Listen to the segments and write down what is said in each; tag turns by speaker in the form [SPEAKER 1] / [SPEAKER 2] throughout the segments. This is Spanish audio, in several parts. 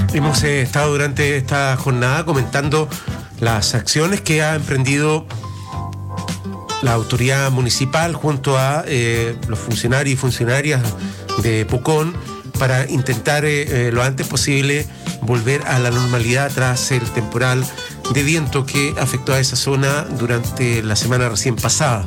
[SPEAKER 1] Hemos estado durante esta jornada comentando las acciones que ha emprendido la autoridad municipal junto a los funcionarios y funcionarias de Pucón para intentar lo antes posible volver a la normalidad tras el temporal de viento que afectó a esa zona durante la semana recién pasada.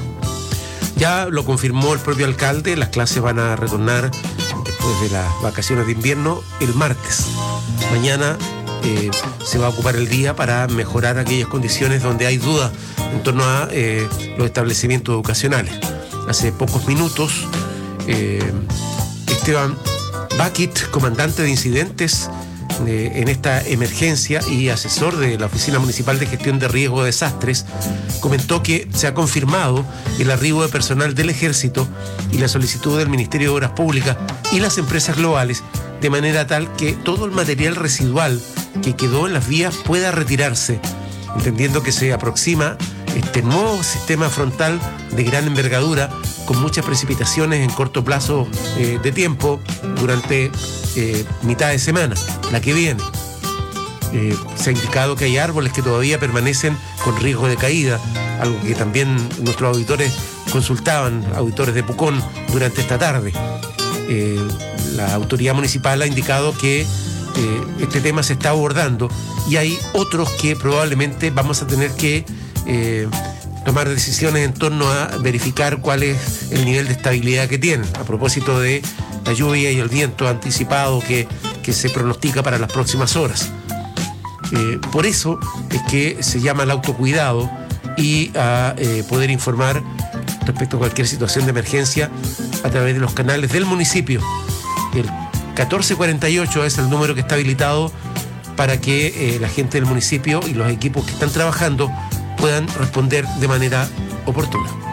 [SPEAKER 1] Ya lo confirmó el propio alcalde, las clases van a retornar después de las vacaciones de invierno el martes. Mañana se va a ocupar el día para mejorar aquellas condiciones donde hay dudas en torno a los establecimientos educacionales. Hace pocos minutos, Esteban Bakit, comandante de incidentes en esta emergencia y asesor de la Oficina Municipal de Gestión de Riesgo de Desastres, comentó que se ha confirmado el arribo de personal del Ejército y la solicitud del Ministerio de Obras Públicas y las empresas globales, de manera tal que todo el material residual que quedó en las vías pueda retirarse, entendiendo que se aproxima este nuevo sistema frontal de gran envergadura con muchas precipitaciones en corto plazo de tiempo durante mitad de semana, la que viene. Se ha indicado que hay árboles que todavía permanecen con riesgo de caída, algo que también nuestros auditores consultaban, auditores de Pucón, durante esta tarde. La autoridad municipal ha indicado que este tema se está abordando y hay otros que probablemente vamos a tener que tomar decisiones en torno a verificar cuál es el nivel de estabilidad que tienen, a propósito de la lluvia y el viento anticipado que se pronostica para las próximas horas. Por eso es que se llama al autocuidado y a poder informar respecto a cualquier situación de emergencia a través de los canales del municipio. El 1448 es el número que está habilitado para que la gente del municipio y los equipos que están trabajando puedan responder de manera oportuna.